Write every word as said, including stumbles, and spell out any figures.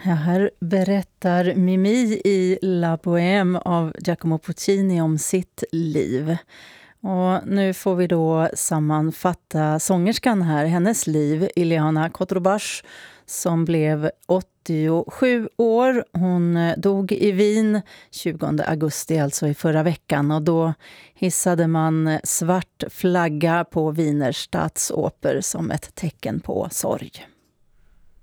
Ja, här berättar Mimi i La Bohème av Giacomo Puccini om sitt liv. Och nu får vi då sammanfatta sångerskan här, hennes liv, Ileana Cotrubas, som blev åttiosju år. Hon dog i Wien tjugonde augusti, alltså i förra veckan. Och då hissade man svart flagga på Wiener Statsoper som ett tecken på sorg.